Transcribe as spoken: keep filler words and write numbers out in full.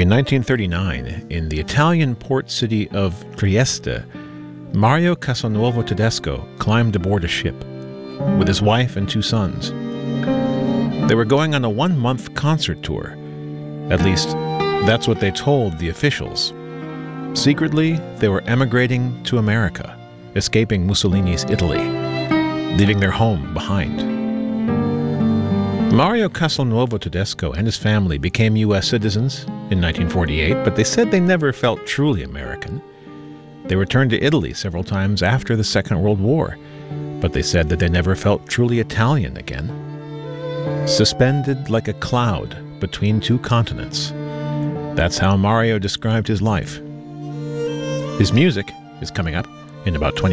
In nineteen thirty-nine, in the Italian port city of Trieste, Mario Castelnuovo Tedesco climbed aboard a ship with his wife and two sons. They were going on a one-month concert tour. At least, that's what they told the officials. Secretly, they were emigrating to America, escaping Mussolini's Italy, leaving their home behind. Mario Castelnuovo Tedesco and his family became U S citizens in nineteen forty-eight, but they said they never felt truly American. They returned to Italy several times after the Second World War, but they said that they never felt truly Italian again. Suspended like a cloud between two continents. That's how Mario described his life. His music is coming up in about twenty